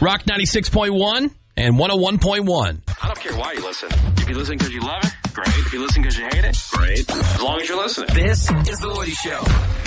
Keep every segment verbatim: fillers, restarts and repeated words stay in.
Rock ninety-six point one and one oh one point one. I don't care why you listen. If you listen because you love it, great. If you listen because you hate it, great. As long as you're listening. This is The Woody Show.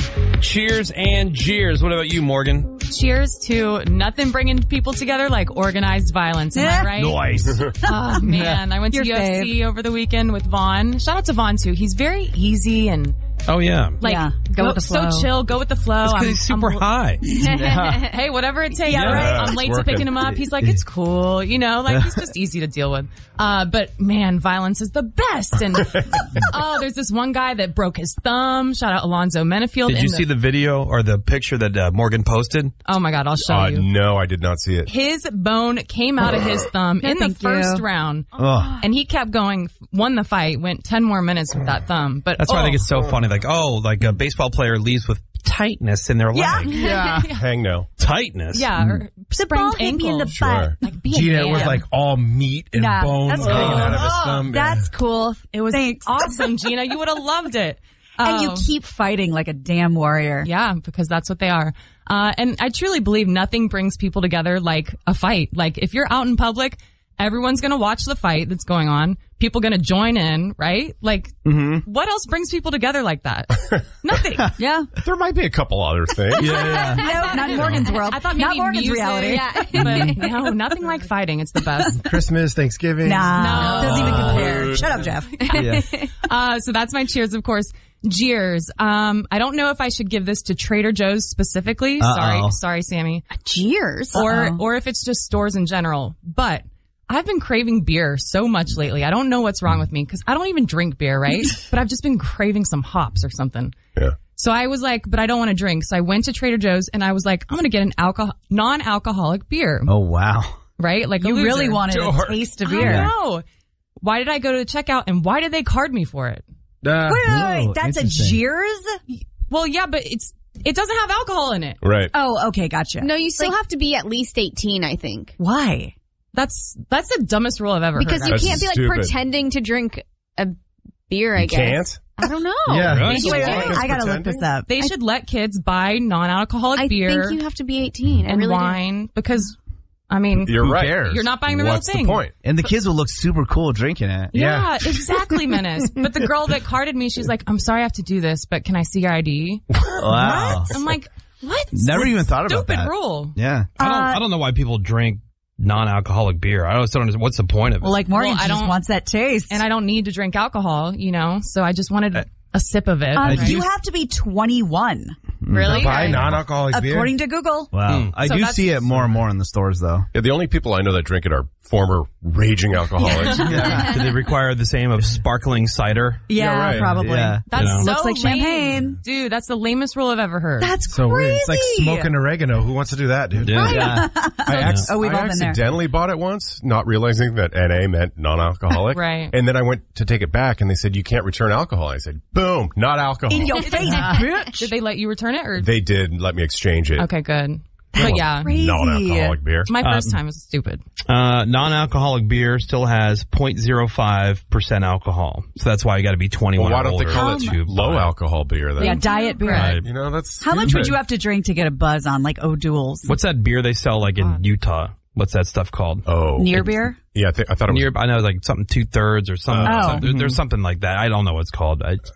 Cheers and jeers. What about you, Morgan? Cheers to nothing bringing people together like organized violence. Am I right? Nice. Oh, man. I went to Your U F C fave. over the weekend with Vaughn. Shout out to Vaughn, too. He's very easy and, Oh, yeah. like, Yeah, go with the flow. so chill. Go with the flow. It's because I'm- he's super I'm- high. Hey, whatever it takes. Yeah, right. I'm it's late to working. picking him up. He's like, it's cool. You know, like, he's just easy to deal with. Uh, but man, violence is the best. And, oh, there's this one guy that broke his thumb. Shout out Alonzo Menafield. Did in you see the video or the picture that uh, Morgan posted? Oh my God, I'll show Uh, you. no, I did not see it. His bone came out of his thumb in the thank first you. round. Ugh. And he kept going, won the fight, went ten more minutes with that thumb. But That's why I think oh, it's so funny. Like, oh, like a baseball player leaves with tightness in their Yeah. leg. Yeah. Hang no. Tightness? yeah, or The ball sprained hit me in ankle. the Sure. butt. Like, be a Gina, it man. was like all meat and Nah, bones that's hanging cool. out of his Oh, thumb. That's cool. It was Thanks. awesome, Gina. You would have loved it. And you Um, keep fighting like a damn warrior. Yeah, because that's what they are. Uh, and I truly believe nothing brings people together like a fight. Like, if you're out in public, everyone's going to watch the fight that's going on. People going to join in, right? Like, what else brings people together like that? Nothing. Yeah. There might be a couple other things. Yeah, yeah. No, not in Morgan's world. I thought not maybe Morgan's music. reality. Yeah. But no, nothing like fighting. It's the best. Christmas, Thanksgiving. Nah, No. doesn't even compare. Shut up, Jeff. Yeah. Uh, so that's my cheers, of course. Jeers. Um, I don't know if I should give this to Trader Joe's specifically. Uh-oh. Sorry, sorry, Sammy. Cheers. Or, Uh-oh. or if it's just stores in general. But I've been craving beer so much lately. I don't know what's wrong with me because I don't even drink beer, right? But I've just been craving some hops or something. Yeah. So I was like, but I don't want to drink. So I went to Trader Joe's and I was like, I'm going to get an alcohol, non-alcoholic beer, Oh, wow. right? Like a you loser. really wanted Dork. a taste of I beer. know. Why did I go to the checkout and why did they card me for it? Uh, Wait, wait, wait. oh, That's a interesting. Jeers? Well, yeah, but it's, it doesn't have alcohol in it. Right. Oh, okay, gotcha. No, you still have to be at least eighteen, I think. Why? That's, that's the dumbest rule I've ever Because heard. you That's can't be like stupid. pretending to drink a beer, I You guess. can't? I don't know. Yeah. Really? Maybe you Wait, do. wait, I gotta look this up. They should let kids buy non-alcoholic I beer think you have to be eighteen. I and really do. wine because, I mean, You're Who right. cares? you're not buying the What's real thing. the point? And the kids will look super cool drinking it. Yeah, exactly, Menace. But the girl that carded me, she's like, I'm sorry I have to do this, but can I see your I D? Wow. I'm like, what? Never even thought about Stupid that. rule. Yeah. I don't, I don't know why people drink non-alcoholic beer. I don't understand. What's the point of it? Well, like Morgan, Well, I she just don't- wants that taste. And I don't need to drink alcohol, you know, so I just wanted a sip of it. um, right? you have to be twenty-one, Really? Buy non-alcoholic beer. according to Google. Wow. I So do that's- see it more and more in the stores, though. Yeah, the only people I know that drink it are former raging alcoholics. Do they require the same of sparkling cider? Yeah, Yeah, right. probably. Yeah. That's You know? so Looks like lame. champagne. Dude, that's the lamest rule I've ever heard. That's So crazy. weird. It's like smoking oregano. Who wants to do that, dude? Yeah. Yeah. I, ac- Oh, we've I all been there. accidentally bought it once, not realizing that N A meant non-alcoholic. Right. And then I went to take it back, and they said, you can't return alcohol. I said, boom, not alcohol. In your face, bitch. Did they let you return it or? They did let me exchange it. Okay, good. But yeah, Crazy. Non-alcoholic beer. my first Um, time was stupid. Uh, non-alcoholic beer still has zero point zero five percent alcohol. So that's why you got to be twenty-one Well, why or don't they older call it to low buy it. alcohol beer then? Yeah, diet beer. Right. You know, that's How much would stupid. you have to drink to get a buzz on, like O'Doul's? What's that beer they sell like in Utah? What's that stuff called? Oh. Near beer? Yeah, I, think, I thought it was Near, I know like something two thirds or something. Oh. something- there- There's something like that. I don't know what it's called. I,